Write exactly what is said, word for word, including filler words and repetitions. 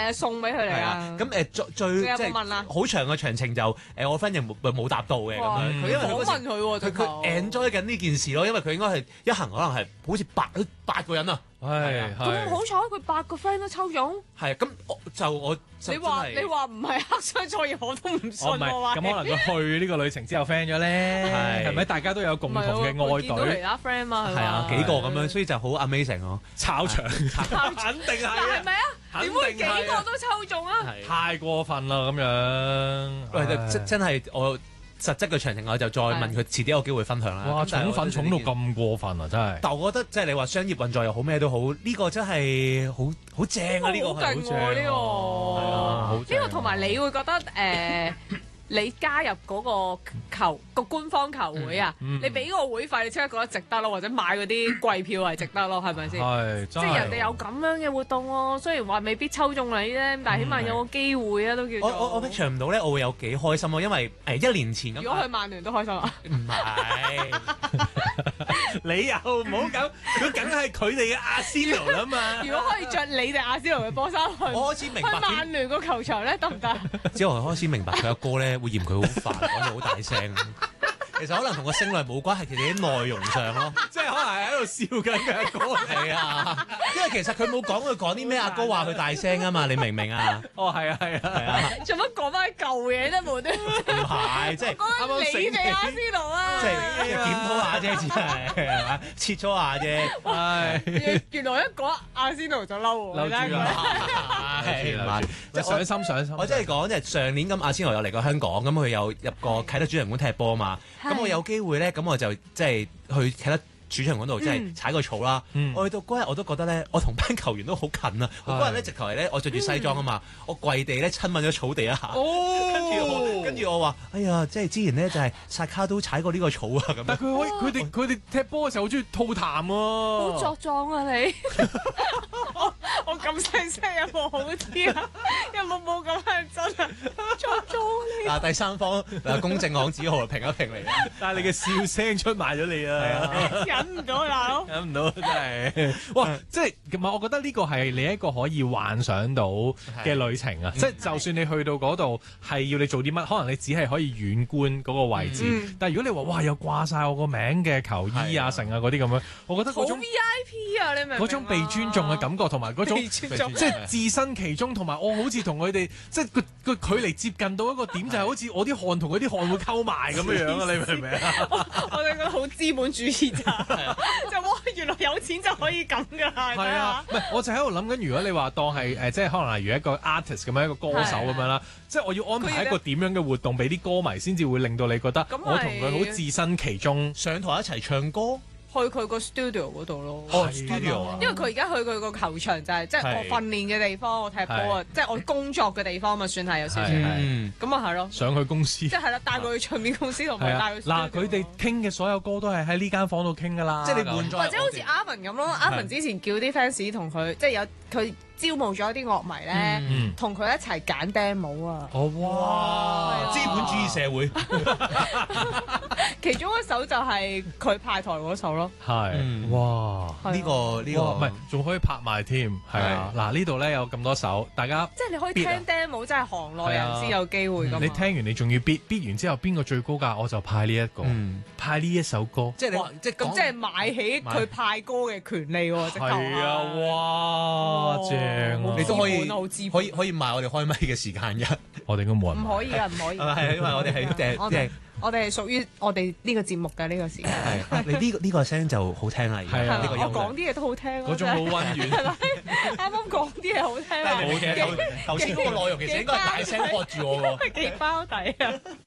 係送俾佢哋啊。 咁誒最最即係好長嘅長情就誒我 friend 又冇冇答到嘅咁樣，佢因為訪問佢喎， 佢佢 enjoy 緊呢件事咯，因為佢應該係一行可能係好似八八個人啊。 係咁好彩，佢八個 friend 都抽中。 係咁，就我你話你話唔係黑箱作業，我都唔信喎。 咁可能佢去呢個旅程之後 friend 咗咧，係咪？大家都有共同嘅愛隊。 見到其他 friend 嘛， 係啊，幾個咁樣，所以就好 amazing 咯。 炒場，肯定係啊， 係咪啊？點會幾個都抽中啊？ 太過分啦咁樣。 喂，真真係我。實質嘅詳情我就再問佢，遲啲有機會分享啦。 哇！寵粉寵到咁過分啊，真係！ 但我覺得即係你話商業運作又好咩都好，呢個真係好好正啊！呢個好勁喎，呢個呢個同埋你會覺得誒。你加入嗰個球個官方球會啊，嗯嗯、你俾個會費，你即刻覺得值得咯，或者買嗰啲貴票係值得咯，係咪先？ 係， 即係人哋有咁樣嘅活動喎，雖然話未必抽中你啫，但係起碼有個機會啊，都叫做。 我我我 picture 唔到咧，我會有幾開心咯，因為誒一年前咁。 如果去曼聯都開心啊？ 唔係， 你又唔好咁，佢梗係佢哋嘅阿仙奴啦嘛。 如果可以着你哋阿仙奴嘅波衫去， 我開始明白去曼聯個球場咧得唔得？ 之後開始明白佢阿哥咧。會嫌佢好煩，講到好大聲。其實可能同個聲量冇關係，其實啲內容上咯， 即係可能係喺度笑緊嘅阿哥。 係啊，因為其實佢冇講佢講啲咩，阿哥話佢大聲啊嘛，你明唔明啊？ 哦，係啊，係啊，係啊。 做乜講翻舊嘢啫？無端端。 唔係，即係啱啱你哋阿仙奴啊！ 即係檢討下啫，只係係嘛，切磋下啫。 係。原來一講阿仙奴就嬲喎。 嬲住啦！ 係唔係？ 即係上心上心。 我真係講，即係上年咁，阿仙奴有嚟過香港，咁佢有入過啟德主場館踢波啊嘛。咁我有機會咧，咁我就即係去啟德主場嗰度，即係踩個草啦。我去到嗰日我都覺得咧，我同班球員都好近啊。我嗰日咧直頭係咧，我着住西裝啊嘛，我跪地咧親吻咗草地一下。跟住我，跟住我話：哎呀，即係之前咧就係薩卡都踩過呢個草啊咁。 但係佢可以，佢哋佢哋踢波嘅時候好中意吐痰喎。 好作狀啊你！我咁細聲有冇好啲啊？有冇冇咁係真啊？作狀你！ 嗱，第三方嗱公正行子豪評一評嚟， 但係你嘅笑聲出賣咗你啊！ 忍唔到大佬， 忍唔到真係。哇！即係唔係？我覺得呢個係你一個可以幻想到嘅旅程啊！即係就算你去到嗰度係要你做啲乜，可能你只係可以遠觀嗰個位置。嗯、但係如果你話哇，又掛晒我個名嘅球衣啊、成啊嗰啲咁樣，我覺得嗰種 V I P 啊，你明唔明？ 嗰種被尊重嘅感覺同埋嗰種即係置身其中，同埋我好似同佢哋即係個個距離接近到一個點，就係好似我啲汗同佢啲汗會溝埋咁樣樣啊！你明唔明啊？ 我哋覺得好資本主義咋，就哇原來有錢就可以咁㗎啦！ 係啊，唔係我就喺度諗緊，如果你話當係誒，即係可能例如一個 artist 咁樣一個歌手咁樣啦，即係我要安排一個點樣嘅活動俾啲歌迷，先至會令到你覺得我同佢好置身其中， 上台一齊唱歌。 去佢個 studio 嗰度咯， 哦 studio 啊， 因為佢而家去佢個球場就係即係我訓練嘅地方，我踢波啊，即係我工作嘅地方嘛，算係有少少，咁啊係咯， 上去公司， 即係係啦，帶佢去唱片公司同埋帶佢。 嗱，佢哋傾嘅所有歌都係喺呢間房度傾噶啦， 即係你換咗， 或者好似阿文咁咯，阿文之前叫啲 fans 同佢，即係有佢招募咗啲樂迷咧，同佢一齊揀 demo 啊！ 哦哇，資本主義社會， 其中一首就係佢派台嗰首咯。 係，哇！ 呢個呢個唔係，仲可以拍埋添，係啊！嗱，呢度咧有咁多首，大家即係你可以聽 demo，真係行內人先有機會㗎嘛。 你聽完你仲要 bid bid 完之後，邊個最高價我就派呢一個，派呢一首歌。 即係你即係咁，即係買起佢派歌嘅權利喎，直頭係啊！哇，正！ 你都可以可以可以賣我哋開咪嘅時間嘅， 我哋應該冇人唔可以㗎，唔可以。 係係因為我哋係誒即係我哋係屬於我哋呢個節目嘅呢個時間。 係你呢個呢個聲就好聽啦， 係啊， 呢個音樂。 我講啲嘢都好聽， 嗰種好溫暖。 係咪？啱啱講啲嘢好聽。 但係冇嘅，頭先嗰個內容其實應該係大聲喝住我喎。 幾包底啊！